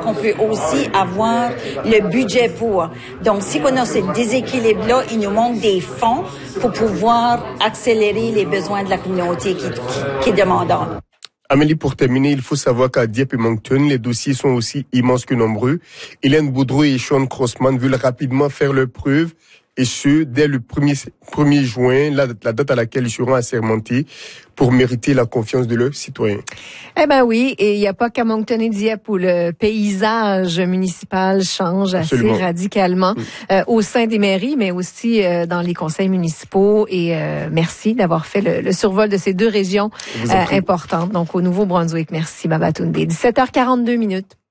qu'on peut aussi avoir le budget pour. Donc, si on a ce déséquilibre-là, il nous manque des fonds pour pouvoir accélérer les besoins de la communauté qui est demandante. Amélie, pour terminer, il faut savoir qu'à Dieppe et Moncton, les dossiers sont aussi immenses que nombreux. Hélène Boudreau et Sean Crossman veulent rapidement faire leur preuve, et ce, dès le 1er juin, la date à laquelle ils seront assermentés, pour mériter la confiance de leurs citoyens. Eh ben oui, et il n'y a pas qu'à Moncton et Dieppe où le paysage municipal change Absolument. assez radicalement au sein des mairies, mais aussi dans les conseils municipaux. Et merci d'avoir fait le survol de ces deux régions importantes, donc au Nouveau-Brunswick. Merci, Babatunde. 17h42.